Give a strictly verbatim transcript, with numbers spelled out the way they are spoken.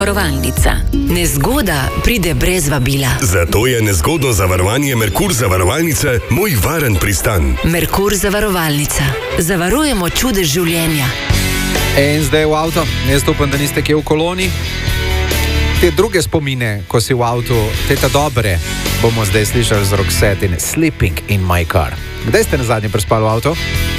Zavarovalnica. Nezgoda pride brez vabila. Zato je nezgodno zavarovanje Merkur zavarovalnice moj varen pristan. Merkur zavarovalnica. Zavarujemo čudež življenja. In zdaj v avto. Jaz upam, da niste kje v koloni. Te druge spomine, ko si v avtu, te ta dobre, bomo zdaj slišali z Roxette in Sleeping in my car. Kdaj ste nazadnje prespali v avto?